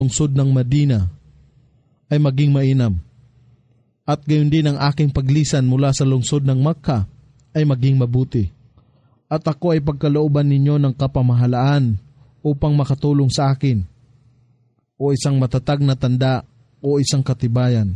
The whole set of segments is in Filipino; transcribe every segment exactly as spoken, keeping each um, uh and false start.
lungsod ng Madina ay maging mainam. At gayon din ang aking paglisan mula sa lungsod ng Makkah ay maging mabuti. At ako ay pagkalooban ninyo ng kapamahalaan upang makatulong sa akin, o isang matatag na tanda o isang katibayan.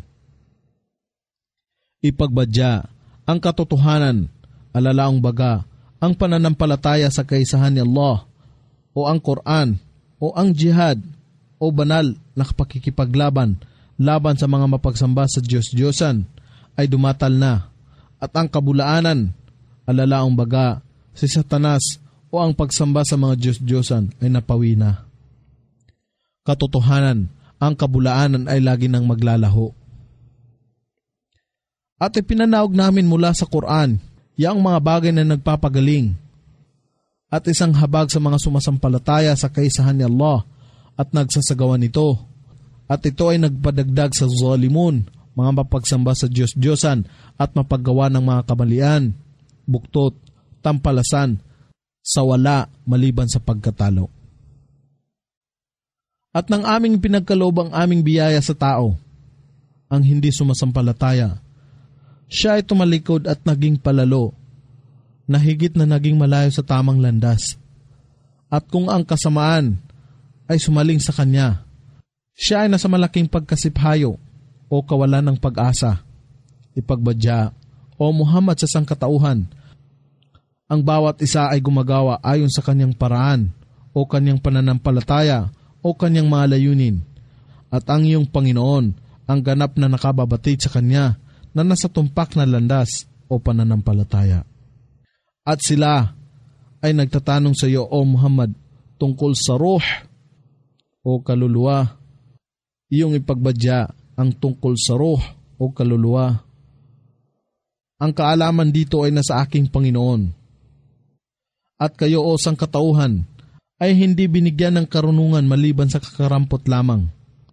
Ipagbadya ang katotohanan, alalaong baga, ang pananampalataya sa kaisahan ni Allah, o ang Quran, o ang jihad, o banal na pakikipaglaban laban sa mga mapagsamba sa Diyos-Diyosan ay dumatal na, at ang kabulaanan, alalaong baga, si Satanas o ang pagsamba sa mga Diyos-Diyosan ay napawi na. Katotohanan, ang kabulaanan ay lagi nang maglalaho. At ipinanaog namin mula sa Quran, yang mga bagay na nagpapagaling, at isang habag sa mga sumasampalataya sa kaisahan ni Allah at nagsasagawa nito. At ito ay nagpadagdag sa zalimun, mga mapagsamba sa Diyos-Diyosan at mapaggawa ng mga kamalian, buktot, tampalasan, sa wala maliban sa pagkatalo. At nang aming pinagkaloob ang aming biyaya sa tao, ang hindi sumasampalataya, siya ay tumalikod at naging palalo, na higit na naging malayo sa tamang landas. At kung ang kasamaan ay sumaling sa kanya, siya ay nasa malaking pagkasiphayo o kawalan ng pag-asa. Ipagbadya, o Muhammad sa sangkatauhan, ang bawat isa ay gumagawa ayon sa kanyang paraan o kanyang pananampalataya o kanyang mga layunin. At ang iyong Panginoon ang ganap na nakababatid sa kanya na nasa tumpak na landas o pananampalataya. At sila ay nagtatanong sa iyo, O Muhammad, tungkol sa ruh o kaluluwa. Iyong ipagbadya ang tungkol sa ruh o kaluluwa. Ang kaalaman dito ay nasa aking Panginoon. At kayo, o sangkatauhan, ay hindi binigyan ng karunungan maliban sa kakarampot lamang.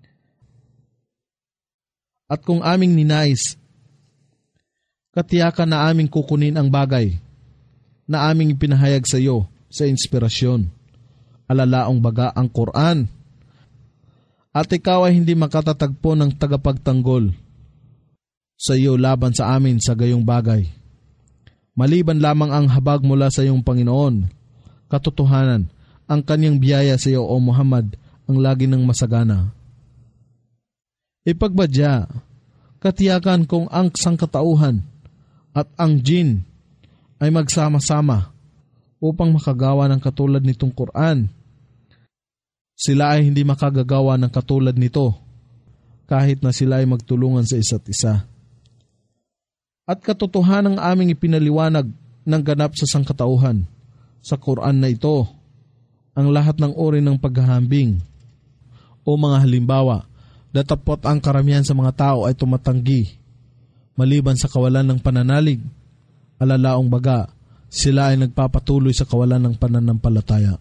At kung aming ninais, katiyakan na aming kukunin ang bagay na aming ipinahayag sa iyo sa inspirasyon, alalaong baga ang Quran, at ikaw ay hindi makatatagpo ng tagapagtanggol sa iyo laban sa amin sa gayong bagay, maliban lamang ang habag mula sa iyong Panginoon. Katotohanan, ang kanyang biyaya sa iyo, O Muhammad, ang lagi ng masagana. Ipagbadya, katiyakan kung ang sangkatauhan at ang jin ay magsama-sama upang makagawa ng katulad nitong Quran, sila ay hindi makagagawa ng katulad nito kahit na sila ay magtulungan sa isa't isa. At katotohanan ang aming ipinaliwanag ng ganap sa sangkatauhan sa Quran na ito, ang lahat ng uri ng paghahambing o mga halimbawa, datapot ang karamihan sa mga tao ay tumatanggi maliban sa kawalan ng pananalig, alalaong baga, sila ay nagpapatuloy sa kawalan ng pananampalataya.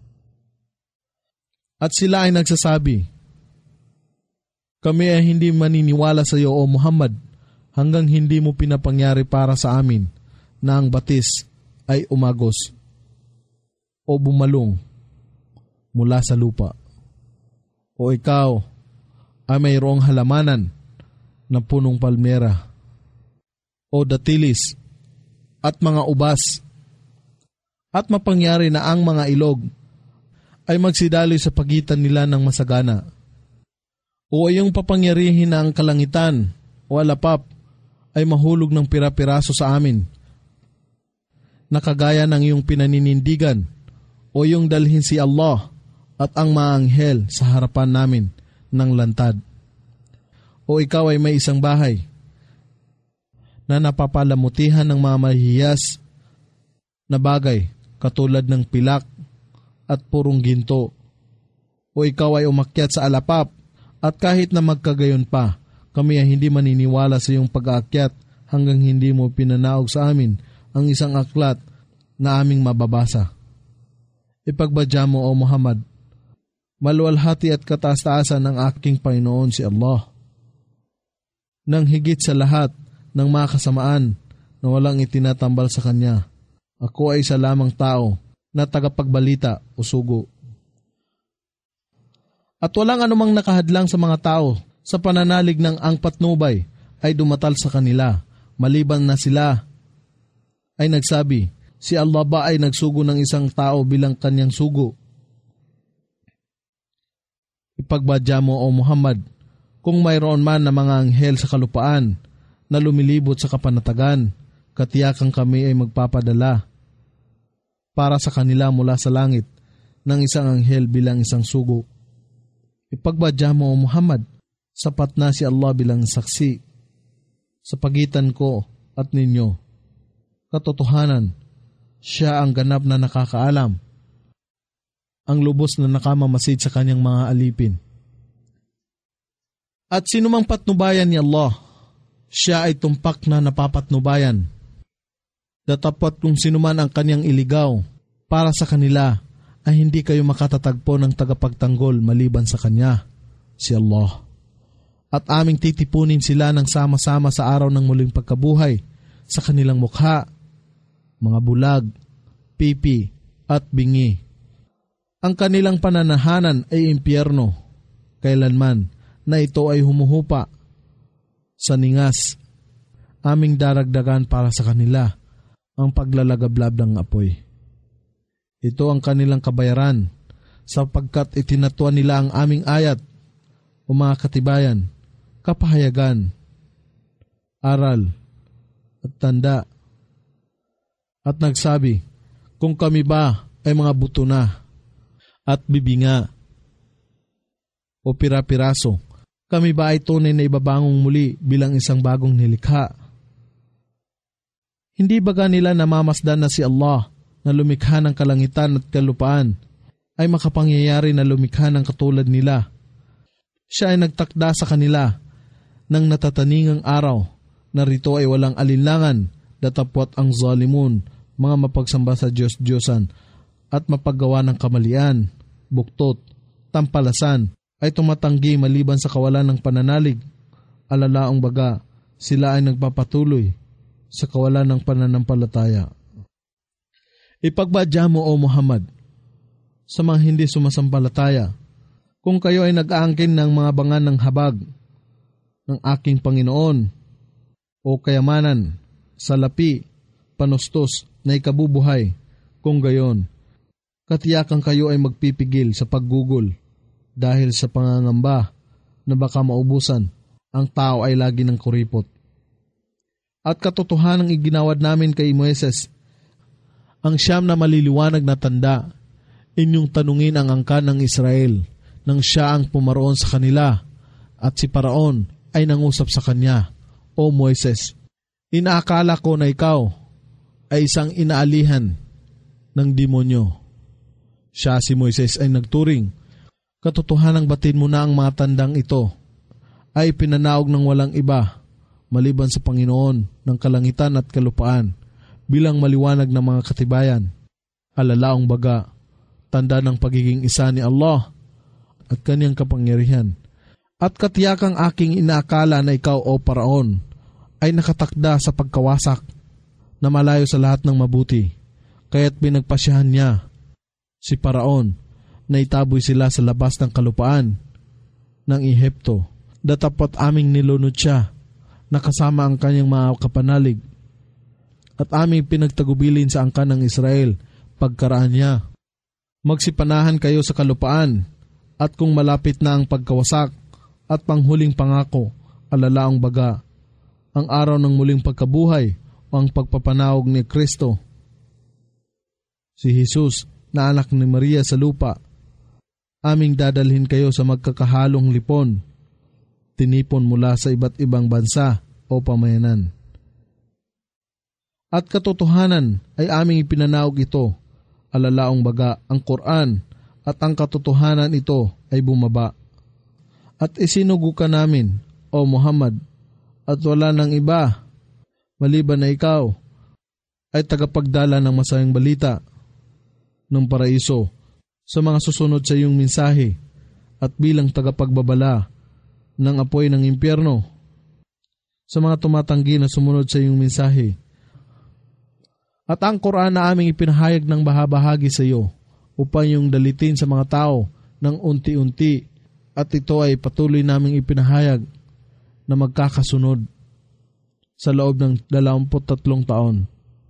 At sila ay nagsasabi, kami ay hindi maniniwala sa iyo, O Muhammad, hanggang hindi mo pinapangyari para sa amin na ang batis ay umagos o bumalong mula sa lupa. O ikaw ay mayroong halamanan na punong palmera o datilis at mga ubas, at mapangyari na ang mga ilog ay magsidaloy sa pagitan nila ng masagana. O iyong papangyarihin na ang kalangitan o alapap ay mahulog ng pira-piraso sa amin, na kagaya ng iyong pinaninindigan, o iyong dalhin si Allah at ang mga anghel sa harapan namin ng lantad. O ikaw ay may isang bahay na napapalamutihan ng mga mahihiyas na bagay katulad ng pilak at purong ginto. O ikaw ay umakyat sa alapap, at kahit na magkagayon pa, kami ay hindi maniniwala sa iyong pag-aakyat hanggang hindi mo pinanaog sa amin ang isang aklat na aming mababasa. Ipagbadya mo, O Muhammad, maluwalhati at kataas-taasan ng aking Panginoon si Allah, nang higit sa lahat ng mga kasamaan na walang itinatambal sa Kanya. Ako ay isa lamang tao na tagapagbalita o sugo. At walang anumang nakahadlang sa mga tao sa pananalig ng ang patnubay ay dumatal sa kanila, maliban na sila ay nagsabi, si Allah ba ay nagsugo ng isang tao bilang kanyang sugo? Ipagbadya mo o Muhammad, kung mayroon man na mga anghel sa kalupaan na lumilibot sa kapanatagan, katiyakan kami ay magpapadala para sa kanila mula sa langit ng isang anghel bilang isang sugo. Ipagbadya mo o Muhammad, sapat na si Allah bilang saksi sa pagitan ko at ninyo. Katotohanan, siya ang ganap na nakakaalam, ang lubos na nakamamasid sa kanyang mga alipin. At sinumang patnubayan ni Allah, siya ay tumpak na napapatnubayan. Datapot kung sinuman ang kanyang iligaw, para sa kanila ay hindi kayo makatatagpo ng tagapagtanggol maliban sa kanya, si Allah. At aming titipunin sila ng sama-sama sa araw ng muling pagkabuhay sa kanilang mukha, mga bulag, pipi at bingi. Ang kanilang pananahanan ay impyerno, kailanman na ito ay humuhupa sa ningas. Aming daragdagan para sa kanila ang paglalagablab ng apoy. Ito ang kanilang kabayaran sapagkat itinatuan nila ang aming ayat o mga katibayan, kapahayagan, aral at tanda. At nagsabi, kung kami ba ay mga buto na at bibinga o pira-piraso, kami ba ay tunay na ibabangong muli bilang isang bagong nilikha? Hindi baga nila namamasdan na si Allah na lumikha ng kalangitan at kalupaan ay makapangyayari na lumikha ng katulad nila? Siya ay nagtakda sa kanila ng natataningang araw na rito ay walang alinlangan, datapwat ang zalimun, mga mapagsamba sa Diyos-Diyosan at mapaggawa ng kamalian, buktot, tampalasan, ay tumatanggi maliban sa kawalan ng pananalig. Alalaong baga, sila ay nagpapatuloy sa kawalan ng pananampalataya. Ipagbadya mo o Muhammad sa mga hindi sumasampalataya, kung kayo ay nag-aangkin ng mga bangan ng habag ng aking Panginoon o kayamanan, salapi, panustos na ikabubuhay, kung gayon, katiyakan kayo ay magpipigil sa paggugol dahil sa pangangamba na baka maubusan ang tao ay lagi ng kuripot. At katotohanang iginawad namin kay Moises ang siyam na maliliwanag na tanda, inyong tanungin ang angkan ng Israel nang siya ang pumaroon sa kanila at si Paraon ay nangusap sa kanya, O Moises, inaakala ko na ikaw ay isang inaalihan ng demonyo. Siya si Moises ay nagturing, katotohanang batin mo na ang mga tandang ito ay pinanaog ng walang iba maliban sa Panginoon ng kalangitan at kalupaan bilang maliwanag ng mga katibayan. Alalaong baga, tanda ng pagiging isa ni Allah at kanyang kapangyarihan. At katiyakang aking inaakala na ikaw o Paraon ay nakatakda sa pagkawasak na malayo sa lahat ng mabuti, kaya't pinagpasyahan niya si Paraon na itaboy sila sa labas ng kalupaan ng Ehipto. Datapot aming nilunod siya na kasama ang kanyang mga kapanalig at aming pinagtagubilin sa angkan ng Israel pagkaraan niya. Magsipanahan kayo sa kalupaan at kung malapit na ang pagkawasak at panghuling pangako, alalaong baga, ang araw ng muling pagkabuhay o ang pagpapanawag ni Kristo, si Jesus na anak ni Maria sa lupa, aming dadalhin kayo sa magkakahalong lipon, tinipon mula sa iba't ibang bansa o pamayanan. At katotohanan ay aming ipinanaog ito, alalaong baga ang Quran at ang katotohanan ito ay bumaba. At isinugo ka namin, O Muhammad, at wala nang iba, maliban na ikaw, ay tagapagdala ng masayang balita ng paraiso sa mga susunod sa iyong mensahe at bilang tagapagbabala ng apoy ng impyerno sa mga tumatanggi na sumunod sa iyong mensahe. At ang Quran na aming ipinahayag ng bahabahagi sa iyo upang iyong dalitin sa mga tao ng unti-unti at ito ay patuloy naming ipinahayag na magkakasunod sa loob ng dalawampu't tatlong taon.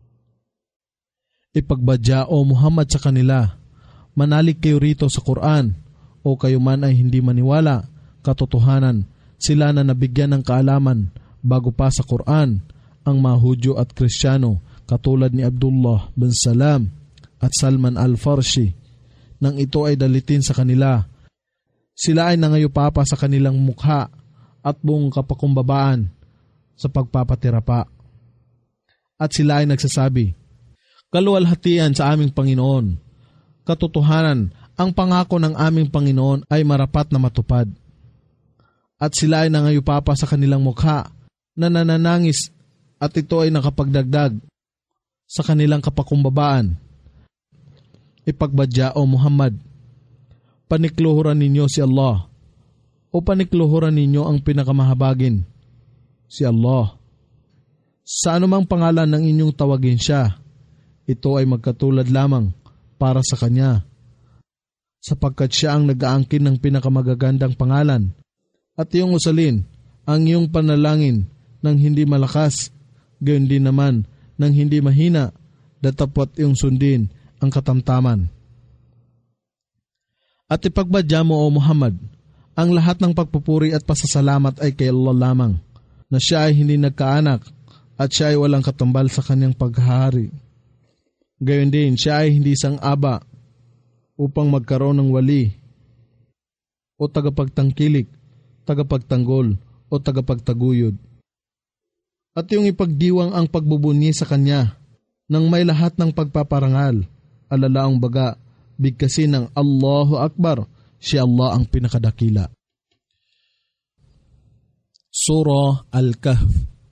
Ipagbadya o Muhammad sa kanila, manalig kayo rito sa Quran o kayo man ay hindi maniwala, katotohanan sila na nabigyan ng kaalaman bago pa sa Quran ang mga Hudyo at Kristiyano katulad ni Abdullah bin Salam at Salman al-Farsi nang ito ay dalitin sa kanila. Sila ay nangayupapa sa kanilang mukha at buong kapakumbabaan sa pagpapatira pa. At sila ay nagsasabi, kaluwalhatian sa aming Panginoon. Katotohanan, ang pangako ng aming Panginoon ay marapat na matupad. At sila ay nangayupapa sa kanilang mukha na nananangis at ito ay nakapagdagdag sa kanilang kapakumbabaan. Ipagbadya o Muhammad, panikluhuran ninyo si Allah o panikluhuran ninyo ang pinakamahabagin, si Allah. Sa anumang pangalan ng inyong tawagin siya, ito ay magkatulad lamang para sa Kanya, sapagkat siya ang nag-aangkin ng pinakamagagandang pangalan, at iyong usalin ang iyong panalangin ng hindi malakas, gayon din naman ng hindi mahina, datapwat iyong sundin ang katamtaman. At ipagbadya mo o Muhammad, ang lahat ng pagpupuri at pasasalamat ay kay Allah lamang, na siya ay hindi nagkaanak at siya ay walang katumbal sa kanyang paghahari. Gayon din, siya ay hindi sang-aba upang magkaroon ng wali o tagapagtangkilik, tagapagtanggol o tagapagtaguyod. At yung ipagdiwang ang pagbubunyi sa kanya nang may lahat ng pagpaparangal, alalaang baga, bigkasin ng Allahu Akbar, si Allah ang pinakadakila. Surah Al-Kahf.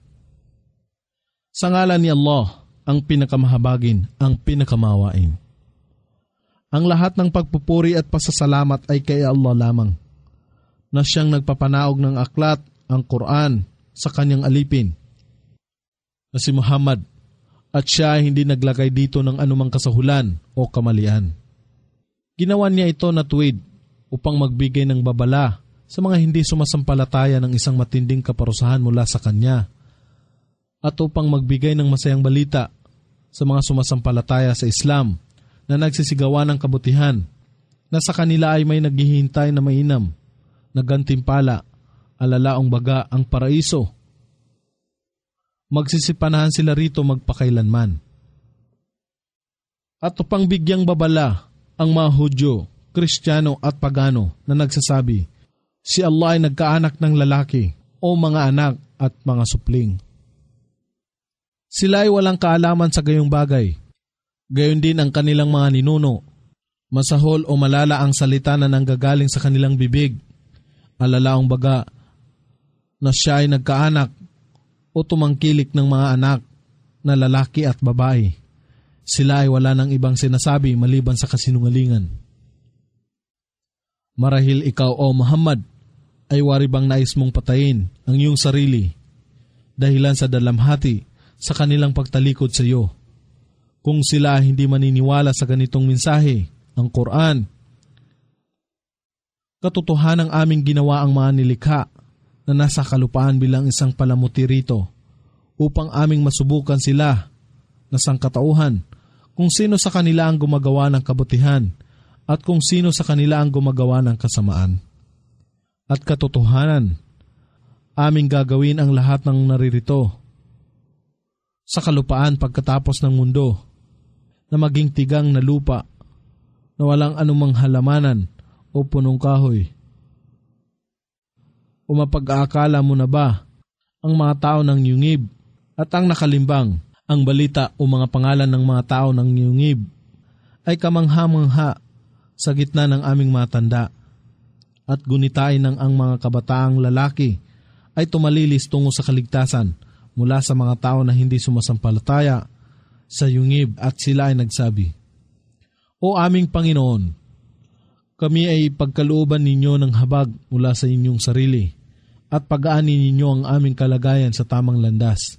Sa ngalan ni Allah, ang pinakamahabagin, ang pinakamawain. Ang lahat ng pagpupuri at pasasalamat ay kay Allah lamang, na siyang nagpapanaog ng aklat, ang Quran, sa kanyang alipin, na si Muhammad, at siya ay hindi naglagay dito ng anumang kasahulan o kamalian. Ginawa niya ito na tuwid upang magbigay ng babala sa mga hindi sumasampalataya ng isang matinding kaparusahan mula sa kanya, at upang magbigay ng masayang balita sa mga sumasampalataya sa Islam na nagsisigawan ng kabutihan, na sa kanila ay may naghihintay na mainam, na gantimpala, alalaong baga ang paraiso. Magsisipanahan sila rito magpakailanman. At upang bigyang babala ang mga Hudyo, Kristiyano at Pagano na nagsasabi, si Allah ay nagkaanak ng lalaki o mga anak at mga supling. Sila ay walang kaalaman sa gayong bagay. Gayon din ang kanilang mga ninuno. Masahol o malala ang salita na nanggagaling sa kanilang bibig. Alalaong baga na siya ay nagkaanak o tumangkilik ng mga anak na lalaki at babae. Sila ay wala ng ibang sinasabi maliban sa kasinungalingan. Marahil ikaw o Muhammad ay wari bang nais mong patayin ang iyong sarili dahilan sa dalamhati sa kanilang pagtalikod sa iyo. Kung sila hindi maniniwala sa ganitong mensahe, ang Quran, katotohanan ng aming ginawa ang mga nilikha na nasa kalupaan bilang isang palamuti rito upang aming masubukan sila na sangkatauhan kung sino sa kanila ang gumagawa ng kabutihan at kung sino sa kanila ang gumagawa ng kasamaan. At katotohanan, aming gagawin ang lahat ng naririto sa kalupaan pagkatapos ng mundo na maging tigang na lupa na walang anumang halamanan o punong kahoy. O mapag-aakala mo na ba ang mga tao ng yungib at ang nakalimbang, ang balita o mga pangalan ng mga tao ng yungib ay kamangha-mangha sa gitna ng aming matanda at gunitain ng ang mga kabataang lalaki ay tumalilis tungo sa kaligtasan mula sa mga tao na hindi sumasampalataya sa yungib at sila ay nagsabi, O aming Panginoon, kami ay pagkalooban ninyo ng habag mula sa inyong sarili at pag-aani ninyo ang aming kalagayan sa tamang landas.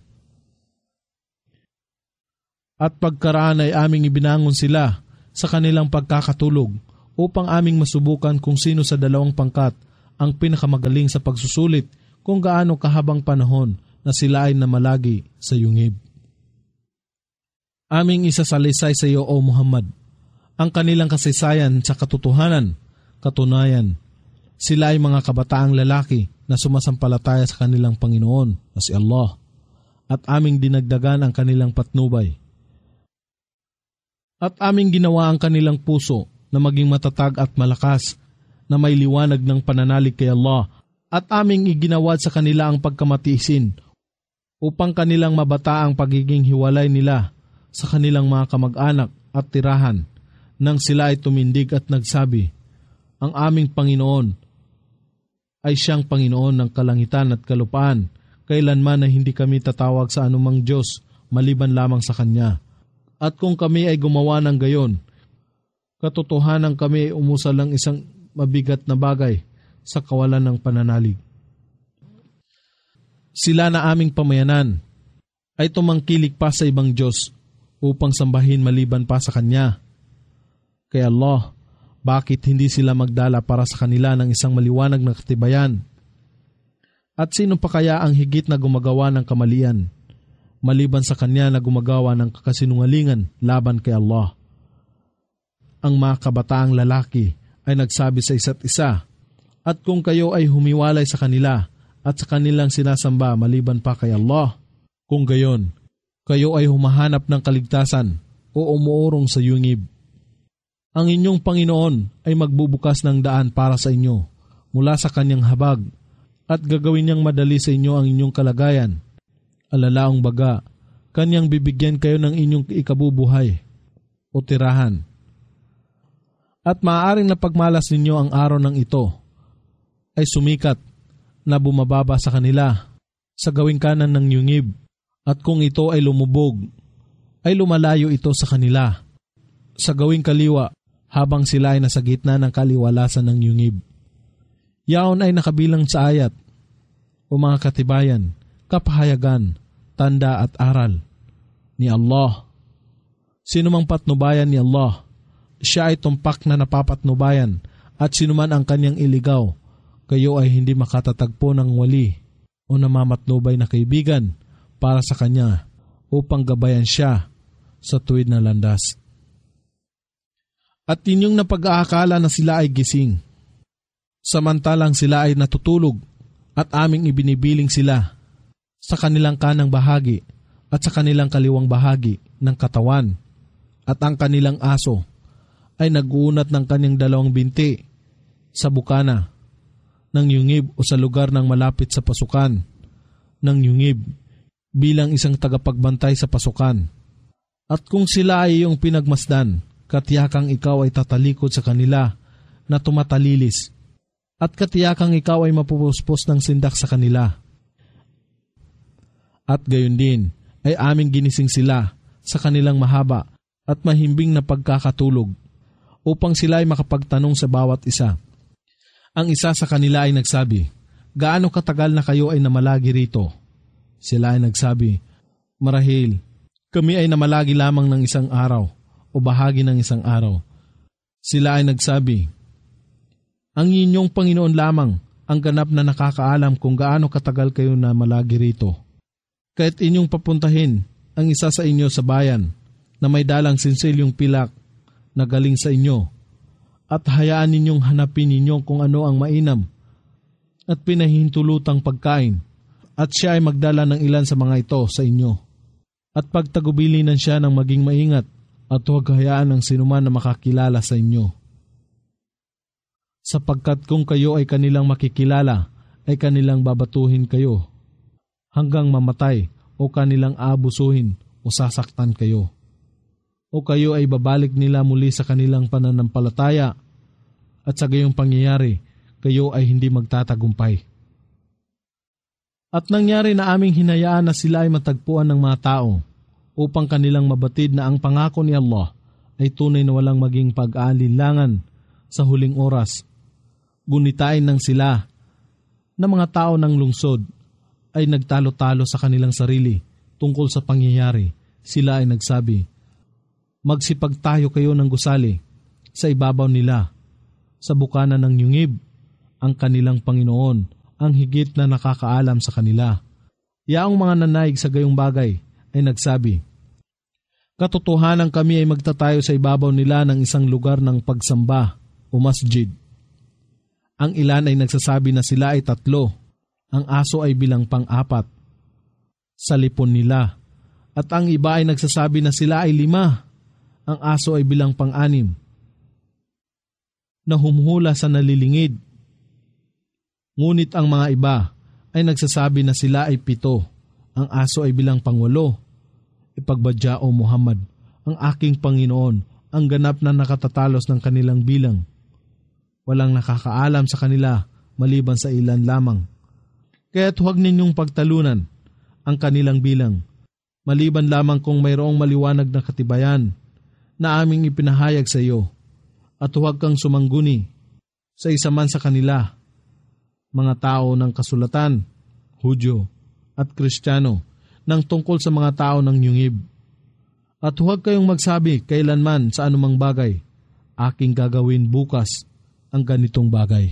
At pagkaraan ay aming ibinangon sila sa kanilang pagkakatulog upang aming masubukan kung sino sa dalawang pangkat ang pinakamagaling sa pagsusulit kung gaano kahabang panahon na sila ay namalagi sa yungib. Aming isasalaysay sa iyo, O Muhammad, ang kanilang kasaysayan sa katotohanan. Katunayan, sila ay mga kabataang lalaki na sumasampalataya sa kanilang Panginoon na si Allah, at aming dinagdagan ang kanilang patnubay. At aming ginawa ang kanilang puso na maging matatag at malakas, na may liwanag ng pananalig kay Allah, at aming iginawad sa kanila ang pagkamatiisin upang kanilang mabata ang pagiging hiwalay nila sa kanilang mga kamag-anak at tirahan, nang sila ay tumindig at nagsabi, ang aming Panginoon ay siyang Panginoon ng kalangitan at kalupaan, kailanman na hindi kami tatawag sa anumang Diyos maliban lamang sa Kanya. At kung kami ay gumawa ng gayon, katotohanan kami ay umusal ng isang mabigat na bagay sa kawalan ng pananalig. Sila na aming pamayanan ay tumangkilik pa sa ibang Diyos upang sambahin maliban pa sa Kanya. Kaya Allah, bakit hindi sila magdala para sa kanila ng isang maliwanag na katibayan? At sino pa kaya ang higit na gumagawa ng kamalian, maliban sa Kanya na gumagawa ng kasinungalingan laban kay Allah? Ang mga kabataang lalaki ay nagsabi sa isa't isa, at kung kayo ay humiwalay sa kanila at sa kanilang sinasamba maliban pa kay Allah, kung gayon, kayo ay humahanap ng kaligtasan o umuurong sa yungib. Ang inyong Panginoon ay magbubukas ng daan para sa inyo mula sa Kanyang habag, at gagawin niyang madali sa inyo ang inyong kalagayan. Alalaong baga, Kanyang bibigyan kayo ng inyong ikabubuhay o tirahan. At maaaring napagmalas ninyo ang araw ng ito ay sumikat na bumababa sa kanila sa gawing kanan ng yungib, at kung ito ay lumubog, ay lumalayo ito sa kanila sa gawing kaliwa habang sila ay nasa gitna ng kaliwalasan ng yungib. Yaon ay nakabilang sa ayat o mga katibayan, kapahayagan, tanda at aral ni Allah. Sinumang patnubayan ni Allah, siya ay tumpak na napapatnubayan, at sinuman ang kanyang iligaw, kayo ay hindi makatatagpo ng wali o namamatnubay na kaibigan para sa kanya upang gabayan siya sa tuwid na landas. At inyong napag-aakala na sila ay gising, samantalang sila ay natutulog, at aming ibinibiling sila sa kanilang kanang bahagi at sa kanilang kaliwang bahagi ng katawan, at ang kanilang aso ay nag-uunat ng kanyang dalawang binti sa bukana ng yungib o sa lugar ng malapit sa pasukan ng yungib bilang isang tagapagbantay sa pasukan. At kung sila ay iyong pinagmasdan, katiyakang ikaw ay tatalikod sa kanila na tumatalilis, at katiyakang ikaw ay mapupuspos ng sindak sa kanila. At gayon din ay aming ginising sila sa kanilang mahaba at mahimbing na pagkakatulog, upang sila ay makapagtanong sa bawat isa. Ang isa sa kanila ay nagsabi, gaano katagal na kayo ay namalagi rito? Sila ay nagsabi, marahil, kami ay namalagi lamang ng isang araw o bahagi ng isang araw. Sila ay nagsabi, ang inyong Panginoon lamang ang ganap na nakakaalam kung gaano katagal kayo na malagi rito. Kahit inyong papuntahin ang isa sa inyo sa bayan na may dalang sinsilyong pilak na galing sa inyo, at hayaan ninyong hanapin ninyo kung ano ang mainam at pinahintulutang pagkain, at siya ay magdala ng ilan sa mga ito sa inyo. At pagtagubilinan siya ng maging maingat, at huwag hayaan ng sinuman na makakilala sa inyo. Sapagkat kung kayo ay kanilang makikilala, ay kanilang babatuhin kayo hanggang mamatay, o kanilang aabusuhin o sasaktan kayo. O kayo ay babalik nila muli sa kanilang pananampalataya, at sa gayong pangyayari, kayo ay hindi magtatagumpay. At nangyari na aming hinayaan na sila ay matagpuan ng mga tao, upang kanilang mabatid na ang pangako ni Allah ay tunay na walang maging pag-aalinlangan sa huling oras. Gunitain ng sila na mga tao ng lungsod ay nagtalo-talo sa kanilang sarili tungkol sa pangyayari. Sila ay nagsabi, magsipag tayo kayo ng gusali sa ibabaw nila, sa bukana ng yungib, ang kanilang Panginoon, ang higit na nakakaalam sa kanila. Yaong mga nanaig sa gayong bagay ay nagsabi, katotohanan kami ay magtatayo sa ibabaw nila ng isang lugar ng pagsamba o masjid. Ang ilan ay nagsasabi na sila ay tatlo, ang aso ay bilang pang-apat sa lipon nila. At ang iba ay nagsasabi na sila ay lima, ang aso ay bilang pang-anim, na humhula sa nalilingid. Ngunit ang mga iba ay nagsasabi na sila ay pito, ang aso ay bilang pangwalo. Ipagbadya o Muhammad, ang aking Panginoon, ang ganap na nakatatalos ng kanilang bilang. Walang nakakaalam sa kanila maliban sa ilan lamang. Kaya't huwag ninyong pagtalunan ang kanilang bilang, maliban lamang kung mayroong maliwanag na katibayan na aming ipinahayag sa iyo, at huwag kang sumangguni sa isa man sa kanila, mga tao ng kasulatan, Hudyo at Kristiyano, ng tungkol sa mga tao ng yungib. At huwag kayong magsabi kailanman sa anumang bagay, aking gagawin bukas ang ganitong bagay.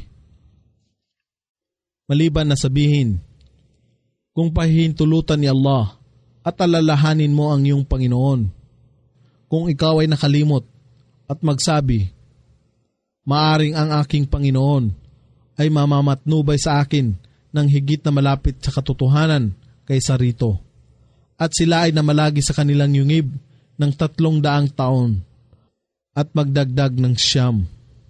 Maliban na sabihin, kung pahihintulutan ni Allah at alalahanin mo ang iyong Panginoon, kung ikaw ay nakalimot at magsabi, maaring ang aking Panginoon ay mamamatnubay sa akin ng higit na malapit sa katotohanan kaysa rito, at sila ay namalagi sa kanilang yungib ng tatlong daang taon at magdagdag ng siyam.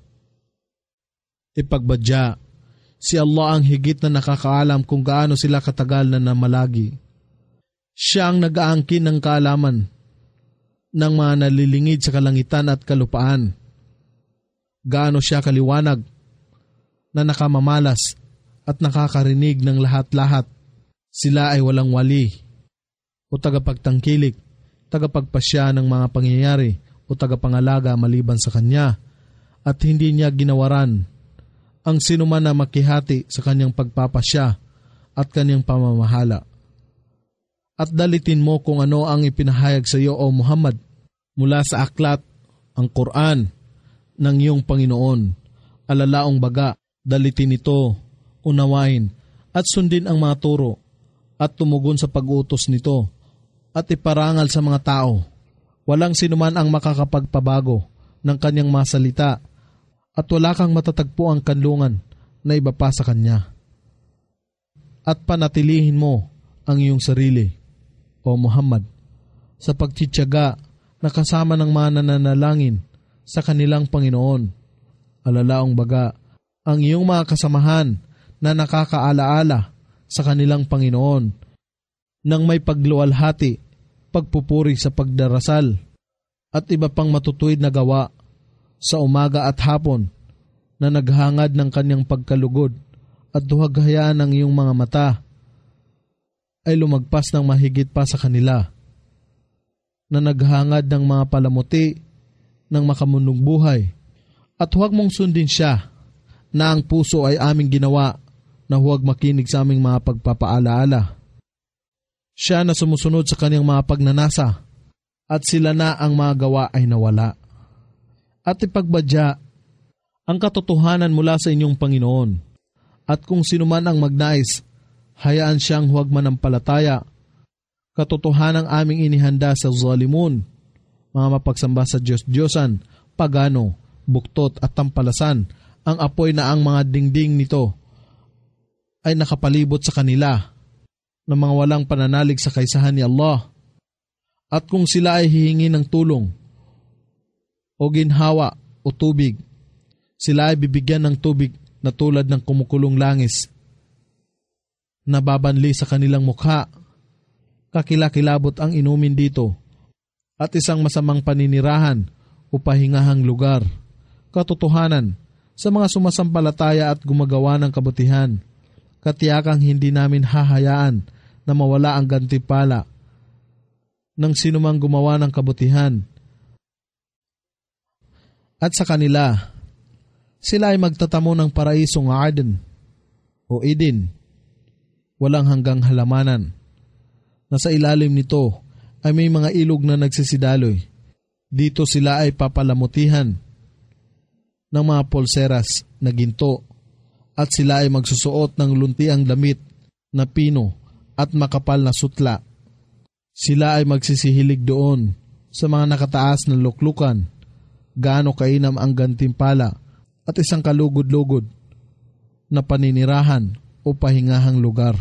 Ipagbadya, si Allah ang higit na nakakaalam kung gaano sila katagal na namalagi. Siya ang nag-aangkin ng kaalaman ng mga nalilingid sa kalangitan at kalupaan. Gaano siya kaliwanag na nakamamalas at nakakarinig ng lahat-lahat. Sila ay walang wali o tagapagtangkilik, tagapagpasya ng mga pangyayari o tagapangalaga maliban sa kanya, at hindi niya ginawaran ang sinuman na makihati sa kanyang pagpapasya at kanyang pamamahala. At dalitin mo kung ano ang ipinahayag sa iyo o Muhammad mula sa aklat, ang Quran ng iyong Panginoon. Alalaong baga, dalitin ito, unawain at sundin ang mga turo at tumugon sa pag-utos nito at iparangal sa mga tao. Walang sinuman ang makakapagpabago ng kanyang mga salita at wala kang matatagpo ang kanlungan na iba pa sa kanya. At panatilihin mo ang iyong sarili, o Muhammad, sa pagtitiyaga na kasama ng mga nananalangin sa kanilang Panginoon. Alalaong baga, ang iyong mga kasamahan na nakakaalaala sa kanilang Panginoon nang may pagluwalhati, pagpupuri sa pagdarasal at iba pang matutuwid na gawa sa umaga at hapon na naghangad ng kanyang pagkalugod, at duhaghayaan ng iyong mga mata ay lumagpas ng mahigit pa sa kanila, na naghangad ng mga palamuti ng makamunong buhay, at huwag mong sundin siya na ang puso ay aming ginawa na huwag makinig sa aming mga pagpapaalaala. Siya na sumusunod sa kanyang mga pagnanasa, at sila na ang mga gawa ay nawala. At ipagbadya ang katotohanan mula sa inyong Panginoon, at kung sino man ang magnais, hayaan siyang huwag manampalataya. Katotohanan ang aming inihanda sa zalimun, mga mapagsamba sa Diyos-Diyosan, pagano, buktot at tampalasan, ang apoy na ang mga dingding nito ay nakapalibot sa kanila, ng mga walang pananalig sa kaisahan ni Allah. At kung sila ay hihingi ng tulong o ginhawa o tubig, sila ay bibigyan ng tubig na tulad ng kumukulong langis na babanli sa kanilang mukha. Kakilakilabot ang inumin dito at isang masamang paninirahan o pahingahang lugar. Katotohanan, sa mga sumasampalataya at gumagawa ng kabutihan, katiyakang hindi namin hahayaan na mawala ang gantimpala ng sinumang gumawa ng kabutihan. At sa kanila, sila ay magtatamo ng paraisong Aden o Eden, walang hanggang halamanan, na sa ilalim nito ay may mga ilog na nagsisidaloy. Dito sila ay papalamutihan ng mga polseras na ginto at sila ay magsusuot ng luntiang damit na pino at makapal na sutla. Sila ay magsisihilig doon sa mga nakataas na luklukan, gaano kainam ang gantimpala at isang kalugod-lugod na paninirahan o pahingahang lugar.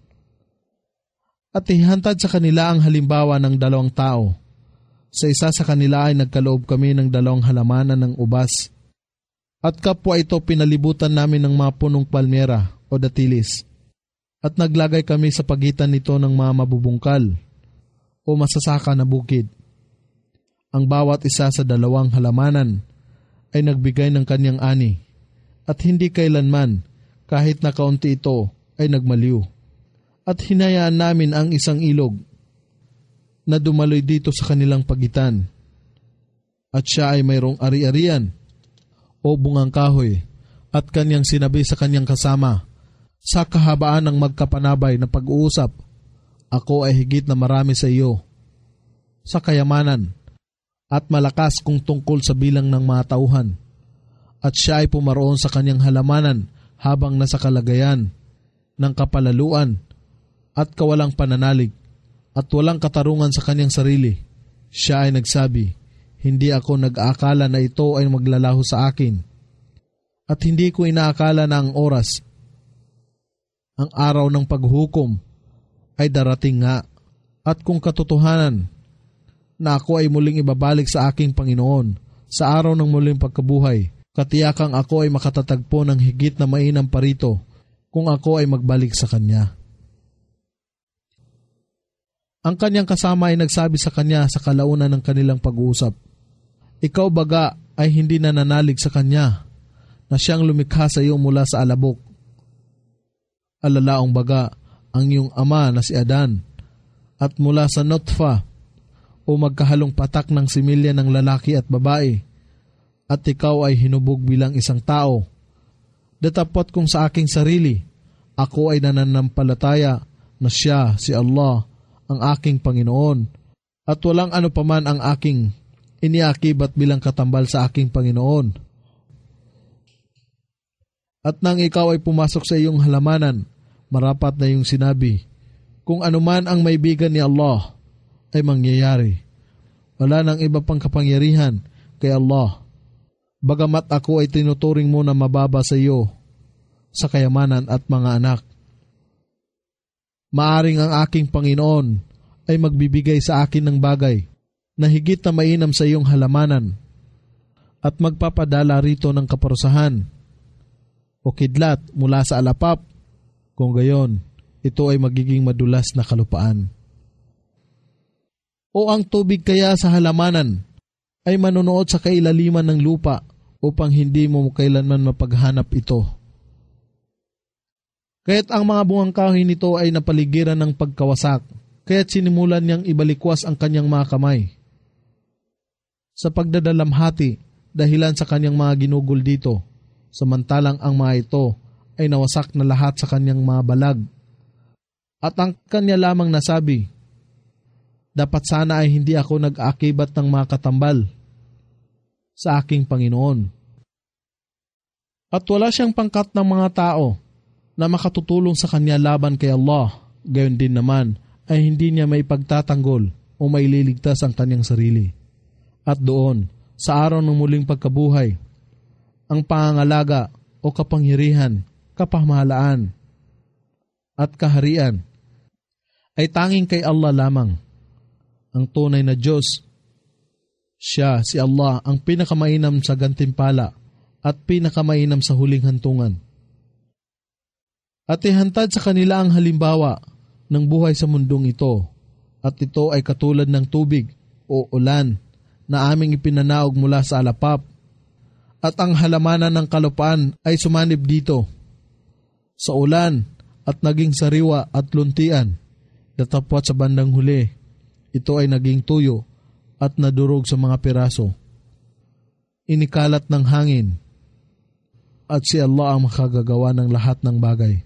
At ihantad sa kanila ang halimbawa ng dalawang tao. Sa isa sa kanila ay nagkaloob kami ng dalawang halamanan ng ubas. At kapwa ito pinalibutan namin ng mga punong palmera o datilis. At naglagay kami sa pagitan nito ng mga mabubungkal o masasaka na bukid. Ang bawat isa sa dalawang halamanan ay nagbigay ng kanyang ani at hindi kailanman kahit na kaunti ito ay nagmaliw. At hinayaan namin ang isang ilog na dumaloy dito sa kanilang pagitan. At siya ay mayroong ari-arian o bungang kahoy at kanyang sinabi sa kanyang kasama, sa kahabaan ng magkapanabay na pag-uusap, ako ay higit na marami sa iyo, sa kayamanan at malakas kung tungkol sa bilang ng mga tauhan. At siya ay pumaroon sa kanyang halamanan habang nasa kalagayan ng kapalaluan at kawalang pananalig at walang katarungan sa kanyang sarili. Siya ay nagsabi, hindi ako nag-aakala na ito ay maglalaho sa akin at hindi ko inaakala na ang oras, ang araw ng paghukom ay darating nga at kung katotohanan na ako ay muling ibabalik sa aking Panginoon sa araw ng muling pagkabuhay, katiyakang ako ay makatatagpo ng higit na mainam pa rito kung ako ay magbalik sa Kanya. Ang kanyang kasama ay nagsabi sa kanya sa kalaunan ng kanilang pag-uusap, ikaw baga ay hindi nananalig sa Kanya na siyang lumikha sa iyo mula sa alabok. Alalaong baga ang iyong ama na si Adan at mula sa nutfa o magkahalong patak ng similya ng lalaki at babae at ikaw ay hinubog bilang isang tao. Datapot kung sa aking sarili, ako ay nananampalataya na siya, si Allah, ang aking Panginoon at walang ano paman ang aking iniakibat bilang katambal sa aking Panginoon. At nang ikaw ay pumasok sa iyong halamanan, marapat na iyong sinabi, kung anuman ang maibigan ni Allah ay mangyayari. Wala nang iba pang kapangyarihan kay Allah. Bagamat ako ay tinuturing mo na mababa sa iyo sa kayamanan at mga anak. Maaring ang aking Panginoon ay magbibigay sa akin ng bagay na higit na mainam sa iyong halamanan at magpapadala rito ng kaparusahan o kidlat mula sa alapap. Kung gayon, ito ay magiging madulas na kalupaan. O ang tubig kaya sa halamanan ay manonood sa kailaliman ng lupa upang hindi mo kailanman mapaghanap ito. Kaya't ang mga bungang kahoy nito ay napaligiran ng pagkawasak, kaya't sinimulan niyang ibalikwas ang kanyang mga kamay. Sa pagdadalamhati, dahilan sa kanyang mga ginugol dito, samantalang ang mga ito ay nawasak na lahat sa kanyang mga balag. At ang kanya lamang nasabi, dapat sana ay hindi ako nag-akibat ng mga katambal sa aking Panginoon. At wala siyang pangkat ng mga tao na makatutulong sa kanya laban kay Allah, gayon din naman ay hindi niya may pagtatanggol o may liligtas ang kanyang sarili. At doon, sa araw ng muling pagkabuhay, ang pangangalaga o kapangyarihan, kapamahalaan at kaharian ay tanging kay Allah lamang, ang tunay na Diyos. Siya, si Allah, ang pinakamainam sa gantimpala at pinakamainam sa huling hantungan. At ihantad sa kanila ang halimbawa ng buhay sa mundong ito, at ito ay katulad ng tubig o ulan na aming ipinanaog mula sa alapap, at ang halamanan ng kalupaan ay sumanib dito sa ulan at naging sariwa at luntian. Datapwat sa bandang huli, ito ay naging tuyo at nadurog sa mga piraso. Inikalat ng hangin, at si Allah ang makagagawa ng lahat ng bagay.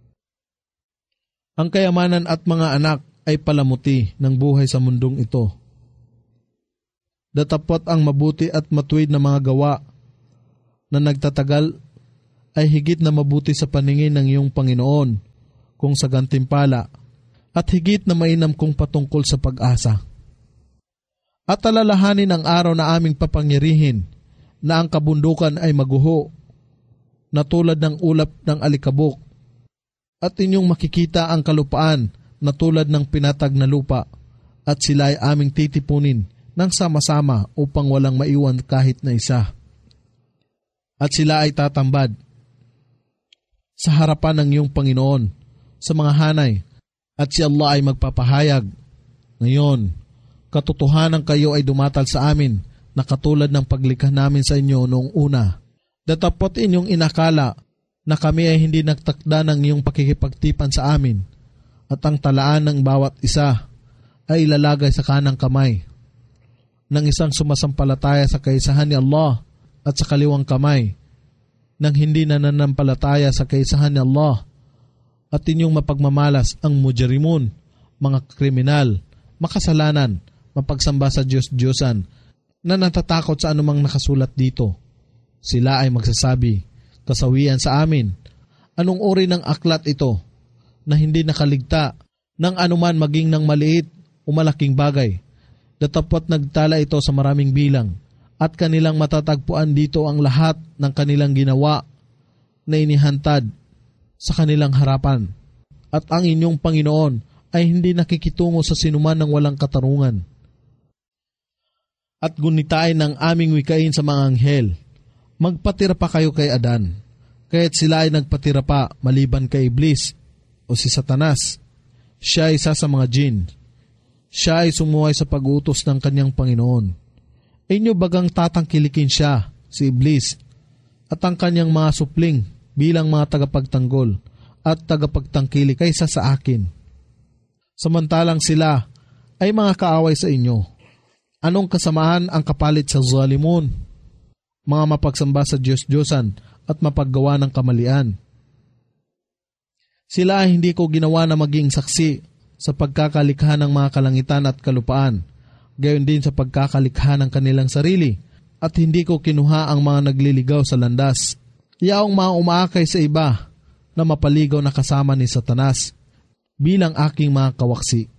Ang kayamanan at mga anak ay palamuti ng buhay sa mundong ito. Datapot ang mabuti at matuwid na mga gawa na nagtatagal ay higit na mabuti sa paningin ng iyong Panginoon kung sa gantimpala, at higit na mainam kung patungkol sa pag-asa. At alalahanin ang araw na aming papangyarihin na ang kabundukan ay maguho na tulad ng ulap ng alikabok, at inyong makikita ang kalupaan na tulad ng pinatag na lupa, at sila ay aming titipunin ng sama-sama upang walang maiwan kahit na isa. At sila ay tatambad sa harapan ng iyong Panginoon sa mga hanay, at si Allah ay magpapahayag, ngayon, katotohanan kayo ay dumatal sa amin na katulad ng paglikha namin sa inyo noong una. Datapot inyong inakala na kami ay hindi nagtakda ng iyong pakikipagtipan sa amin, at ang talaan ng bawat isa ay ilalagay sa kanang kamay ng isang sumasampalataya sa kaisahan ni Allah, at sa kaliwang kamay ng hindi nananampalataya sa kaisahan ni Allah. At inyong mapagmamalas ang mujrimun, mga kriminal, makasalanan, mapagsamba sa Diyos-Diyosan, na natatakot sa anumang nakasulat dito. Sila ay magsasabi, kasawian sa amin, anong uri ng aklat ito na hindi nakaligta ng anuman maging ng maliit o malaking bagay. Datapot nagtala ito sa maraming bilang, at kanilang matatagpuan dito ang lahat ng kanilang ginawa na inihantad sa kanilang harapan. At ang inyong Panginoon ay hindi nakikitungo sa sinuman ng walang katarungan. At gunitain ng aming wikain sa mga anghel, magpatira pa kayo kay Adan, kaya't sila ay nagpatira pa maliban kay Iblis o si Satanas. Siya ay isa sa mga jin. Siya ay sumuway sa pag-utos ng kanyang Panginoon. Inyo bagang tatangkilikin siya, si Iblis, at ang kanyang mga supling bilang mga tagapagtanggol at tagapagtangkili kaysa sa akin. Samantalang sila ay mga kaaway sa inyo. Anong kasamaan ang kapalit sa zalimun? Mga mapagsamba sa Diyos-Diyosan at mapaggawa ng kamalian. Sila ay hindi ko ginawa na maging saksi sa pagkakalikha ng mga kalangitan at kalupaan, gayon din sa pagkakalikha ng kanilang sarili, at hindi ko kinuha ang mga nagliligaw sa landas. Yaong mga umaakay sa iba na mapaligaw na kasama ni Satanas bilang aking mga kawaksi.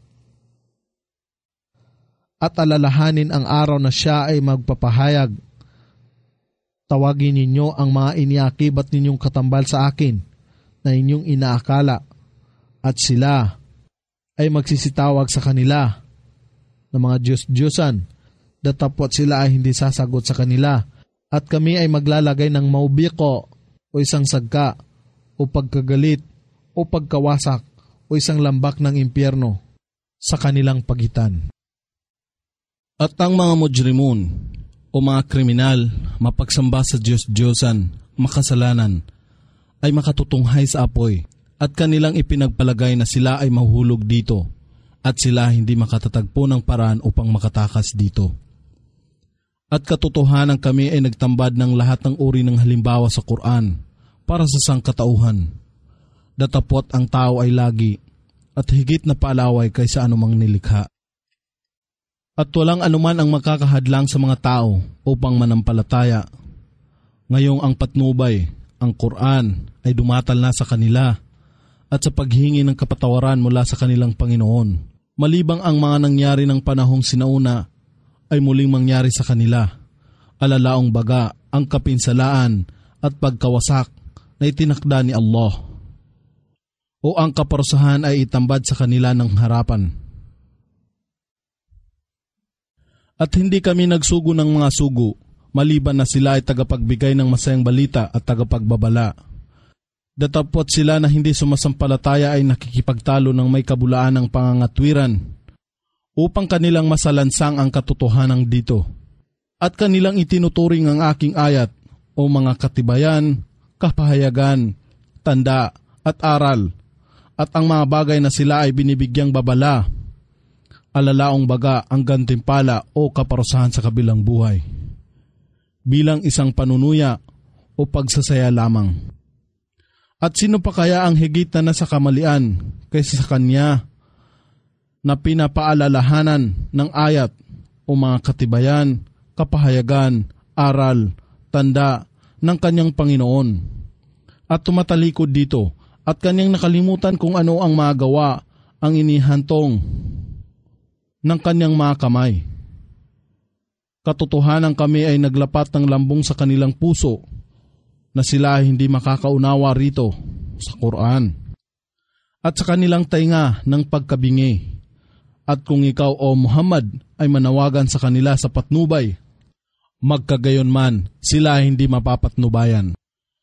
At alalahanin ang araw na siya ay magpapahayag. Tawagin ninyo ang mga iniakib at ninyong katambal sa akin na inyong inaakala, at sila ay magsisitawag sa kanila na mga Diyos-Diyosan, datapot sila ay hindi sasagot sa kanila, at kami ay maglalagay ng maubiko o isang sagka o pagkagalit o pagkawasak o isang lambak ng impyerno sa kanilang pagitan. At ang mga mujrimun o mga kriminal, mapagsamba sa Diyos-Diyosan, makasalanan, ay makatutunghay sa apoy, at kanilang ipinagpalagay na sila ay mahuhulog dito, at sila hindi makatatagpo ng paraan upang makatakas dito. At katotohanan kami ay nagtambad ng lahat ng uri ng halimbawa sa Quran para sa sangkatauhan. Datapot ang tao ay lagi at higit na paalaway kaysa anumang nilikha. At walang anuman ang makakahadlang sa mga tao upang manampalataya. Ngayong ang patnubay, ang Quran, ay dumatal na sa kanila at sa paghingi ng kapatawaran mula sa kanilang Panginoon. Malibang ang mga nangyari ng panahong sinauna ay muling mangyari sa kanila. Alalaong baga ang kapinsalaan at pagkawasak na itinakda ni Allah, o ang kaparusahan ay itambad sa kanila ng harapan. At hindi kami nagsugo ng mga sugo, maliban na sila ay tagapagbigay ng masayang balita at tagapagbabala. Datapot sila na hindi sumasampalataya ay nakikipagtalo ng may kabulaan ng pangangatwiran, upang kanilang masalansang ang katotohanan dito. At kanilang itinuturing ang aking ayat o mga katibayan, kapahayagan, tanda at aral, at ang mga bagay na sila ay binibigyang babala, alalaong baga ang gantimpala o kaparusahan sa kabilang buhay, bilang isang panunuya o pagsasaya lamang. At sino pa kaya ang higit na nasa kamalian kaysa sa kanya na pinapaalalahanan ng ayat o mga katibayan, kapahayagan, aral, tanda ng kanyang Panginoon, at tumatalikod dito at kanyang nakalimutan kung ano ang magawa ang inihantong ng kanyang mga kamay. Katotohanan kami ay naglapat ng lambong sa kanilang puso na sila ay hindi makakaunawa rito sa Quran at sa kanilang tainga ng pagkabingi. At kung ikaw o Muhammad ay manawagan sa kanila sa patnubay, magkagayon man sila ay hindi mapapatnubayan.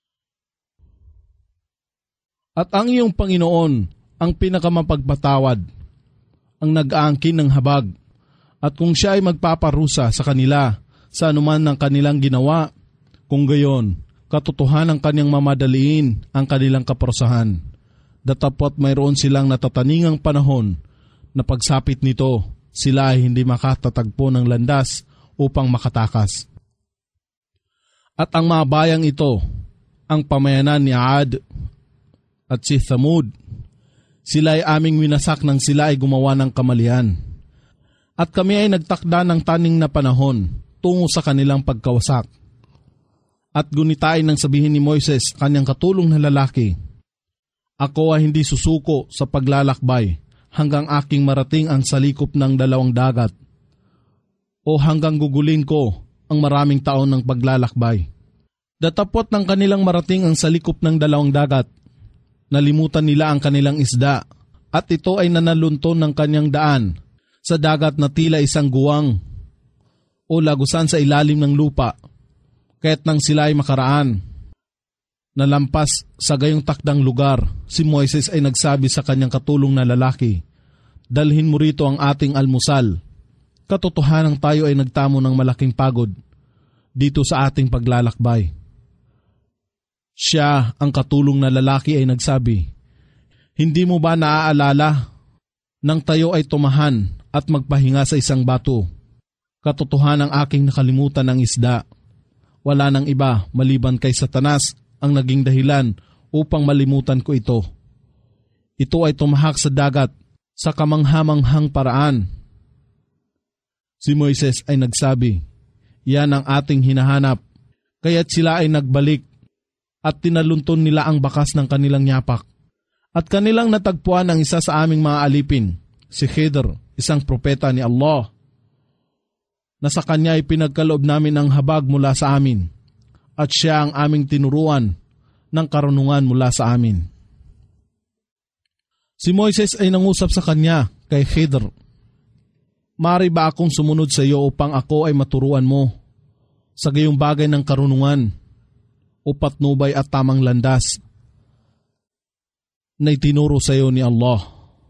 At ang iyong Panginoon ang pinakamapagpatawad, ang nag-aangkin ng habag, at kung siya ay magpaparusa sa kanila sa anuman ng kanilang ginawa, kung gayon, katotohanan kanyang mamadaliin ang kanilang kaparusahan. Datapot mayroon silang natataningang panahon na pagsapit nito, sila ay hindi makatatagpo ng landas upang makatakas. At ang mga bayang ito, ang pamayanan ni Aad at si Thamud, sila ay aming winasak nang sila ay gumawa ng kamalian. At kami ay nagtakda ng taning na panahon tungo sa kanilang pagkawasak. At gunitain ng sabihin ni Moises, kanyang katulong na lalaki, ako ay hindi susuko sa paglalakbay hanggang aking marating ang salikop ng dalawang dagat o hanggang gugulin ko ang maraming taon ng paglalakbay. Datapot ng kanilang marating ang salikop ng dalawang dagat, nalimutan nila ang kanilang isda at ito ay nanalunton ng kanyang daan sa dagat na tila isang guwang o lagusan sa ilalim ng lupa. Kaya't nang sila ay makaraan, nalampas sa gayong takdang lugar, si Moises ay nagsabi sa kanyang katulong na lalaki, dalhin mo rito ang ating almusal. Katotohanan tayo ay nagtamo ng malaking pagod dito sa ating paglalakbay. Siya, ang katulong na lalaki, ay nagsabi, hindi mo ba naaalala nang tayo ay tumahan at magpahinga sa isang bato? Katotohanan ang aking nakalimutan ng isda. Wala nang iba maliban kay Satanas ang naging dahilan upang malimutan ko ito. Ito ay tumahak sa dagat sa kamanghamanghang paraan. Si Moises ay nagsabi, yan ang ating hinahanap, kaya't sila ay nagbalik at tinalunton nila ang bakas ng kanilang yapak. At kanilang natagpuan ang isa sa aming mga alipin, si Khidr, isang propeta ni Allah, na sa kanya ay pinagkaloob namin ang habag mula sa amin, at siya ang aming tinuruan ng karunungan mula sa amin. Si Moises ay nangusap sa kanya kay Khidr, mari ba akong sumunod sa iyo upang ako ay maturuan mo sa gayong bagay ng karunungan o patnubay at tamang landas na itinuro sa iyo ni Allah?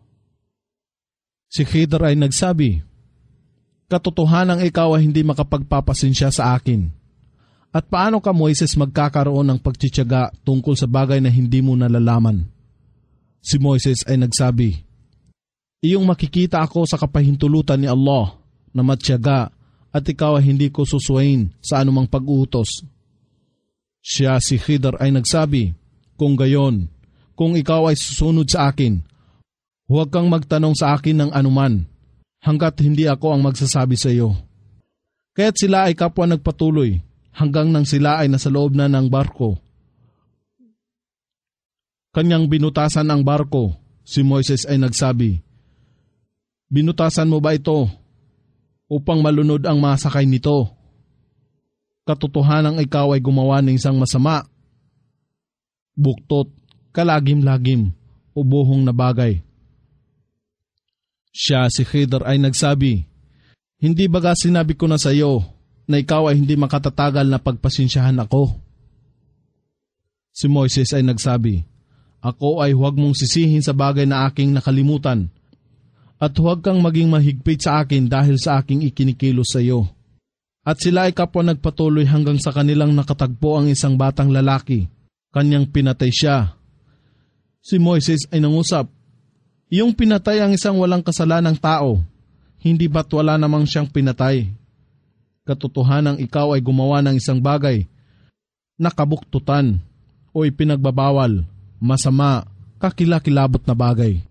Si Khidr ay nagsabi, katotohanang ikaw ay hindi makapagpapasensya sa akin. At paano ka, Moises, magkakaroon ng pagtitiyaga tungkol sa bagay na hindi mo nalalaman? Si Moises ay nagsabi, iyong makikita ako sa kapahintulutan ni Allah na matyaga at ikaw ay hindi ko susuwain sa anumang pag-uutos. Siya, si Khidr, ay nagsabi, kung gayon, kung ikaw ay susunod sa akin, huwag kang magtanong sa akin ng anuman, hanggat hindi ako ang magsasabi sa iyo. Kaya't sila ay kapwa nagpatuloy hanggang nang sila ay nasa loob na ng barko. Kanyang binutasan ang barko. Si Moises ay nagsabi, binutasan mo ba ito upang malunod ang mga sakay nito? Katotohanang ikaw ay gumawa ng isang masama, buktot, kalagim-lagim o buhong na bagay. Siya, si Khidr, ay nagsabi, hindi baga sinabi ko na sa iyo na ikaw ay hindi makatatagal na pagpasensyahan ako? Si Moises ay nagsabi, ako ay huwag mong sisihin sa bagay na aking nakalimutan at huwag kang maging mahigpit sa akin dahil sa aking ikinikilos sa iyo. At sila ay kapwa nagpatuloy hanggang sa kanilang nakatagpo ang isang batang lalaki. Kanyang pinatay siya. Si Moises ay nangusap, iyong pinatay ang isang walang kasalanang tao, hindi ba't wala namang siyang pinatay? Katotohanang ikaw ay gumawa ng isang bagay na kabuktutan o ipinagbabawal, masama, kakilakilabot na bagay.